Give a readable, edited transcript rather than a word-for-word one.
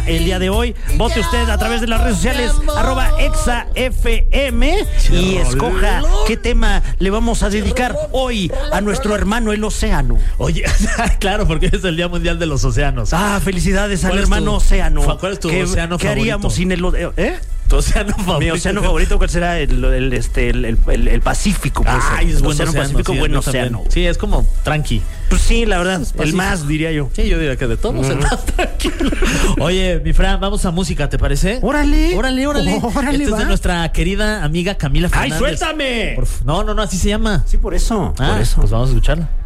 el día de hoy. Vote usted a través de las redes sociales @ExaFM y escoja qué tema le vamos a dedicar hoy a nuestro hermano el océano. Oye, claro, porque es el Día Mundial de los Océanos. Felicidades al hermano océano. ¿Cuál es tu océano ¿Qué haríamos sin el ¿Tu océano favorito? Mi océano favorito, ¿cuál será? El Pacífico. Pues, es el buen océano Pacífico, sí, buen océano. Sí, es como tranqui. Pues sí, la verdad, el más, diría yo. Sí, yo diría que de todos el más tranquilo. Oye, mi Fran, vamos a música, ¿te parece? Órale. Este es de nuestra querida amiga Camila Fernández. ¡Ay, suéltame! No, así se llama. Sí, por eso. Pues vamos a escucharla.